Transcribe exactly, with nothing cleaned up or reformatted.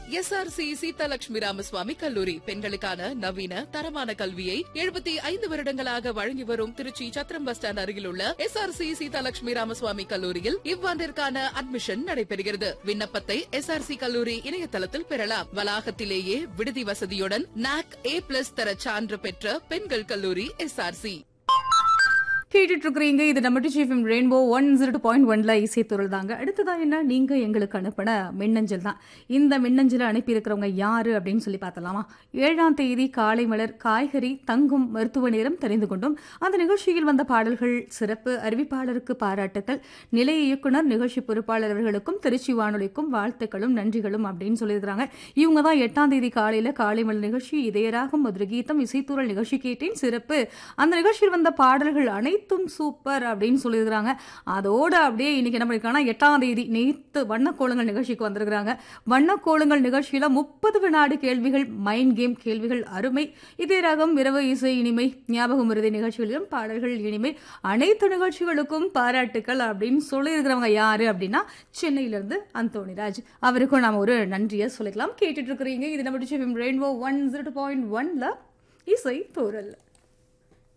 S R C Seethalakshmi Ramaswamy கல்லூரி பெண்களுக்கான நவீன தரமான கல்வியை எழுபத்தி ஐந்து வருடங்களாக வழங்கி வரும் திருச்சி சத்திரம் பஸ் ஸ்டாண்ட் அருகில் உள்ள S R C Seethalakshmi Ramaswamy கல்லூரியில் இவ்வாண்டிற்கான அட்மிஷன் நடைபெறுகிறது. விண்ணப்பத்தை எஸ் ஆர் சி கல்லூரி இணையதளத்தில் பெறலாம். வளாகத்திலேயே விடுதி வசதியுடன் நாக் ஏ பிளஸ் தர சான்று பெற்ற பெண்கள் கல்லூரி எஸ் ஆர் சி. கேட்டுட்டு இருக்கிறீங்க. இது நம்ம டிஃபம் rainbow one zero two point ஒன்ல இசைத்துறல் தாங்க. அடுத்ததான் என்ன, நீங்க எங்களுக்கு அனுப்பின மின்னஞ்சல் தான். இந்த மின்னஞ்சலை அனுப்பி இருக்கிறவங்க யாரு அப்படின்னு சொல்லி பார்த்தலாமா? ஏழாம் தேதி காலை மலர் காய்கறி தங்கும் மருத்துவ நேரம் தெரிந்து கொண்டும் அந்த நிகழ்ச்சியில் வந்த பாடல்கள் சிறப்பு, அறிவிப்பாளருக்கு பாராட்டுக்கள், நிலைய இயக்குனர், நிகழ்ச்சி பொறுப்பாளர் அவர்களுக்கும் திருச்சி வானொலிக்கும் வாழ்த்துக்களும் நன்றிகளும் அப்படின்னு சொல்லியிருக்கிறாங்க. இவங்க தான் எட்டாம் தேதி காலையில காலை மலர் நிகழ்ச்சி இதயராகும் மதுரை கீதம் இசைத்தூரல் நிகழ்ச்சி கேட்டேன் சிறப்பு, அந்த நிகழ்ச்சியில் வந்த பாடல்கள் அனைத்து சூப்பர் அப்படின்னு சொல்லியிருக்கிறாங்க. அதோட அப்படியே இன்னைக்கு என்ன பண்ணிருக்காங்க, எட்டாம் தேதி நேத்து வண்ணக்கோளங்கள் நிகழ்ச்சிக்கு வந்திருக்கிறாங்க. வண்ணக்கோளங்கள் நிகழ்ச்சியில முப்பது வினாடி கேள்விகள், மைண்ட் கேம் கேள்விகள் அருமை. இதே ராகம் இரவு இசை இனிமை, ஞாபகம் இறுதி நிகழ்ச்சிகளிலும் பாடல்கள் இனிமை, அனைத்து நிகழ்ச்சிகளுக்கும் பாராட்டுக்கள் அப்படின்னு சொல்லியிருக்கிறவங்க யாரு அப்படின்னா சென்னையிலிருந்து அந்தோணிராஜ். அவருக்கும் நாம ஒரு நன்றியை சொல்லிக்கலாம். கேட்டுட்டு இருக்கிறீங்க. இது நம்ம rainbow one zero two point ஒன்ல இசை தோரல்.